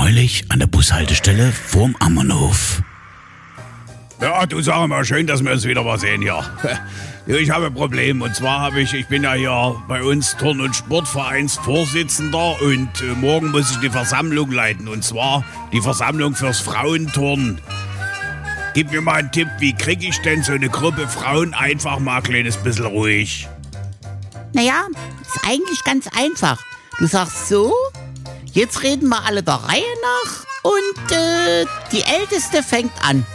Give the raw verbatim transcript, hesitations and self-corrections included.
neulich an der Bushaltestelle vorm Ammerhof. Ja, du sag mal, schön, dass wir uns wieder mal sehen hier. Ich habe ein Problem und zwar habe ich, ich bin ja hier bei uns Turn- und Sportvereinsvorsitzender und äh, morgen muss ich die Versammlung leiten und zwar die Versammlung fürs Frauenturnen. Gib mir mal einen Tipp, wie kriege ich denn so eine Gruppe Frauen einfach mal ein kleines bisschen ruhig? Naja, ist eigentlich ganz einfach. Du sagst so, jetzt reden wir alle der Reihe nach und äh, die Älteste fängt an.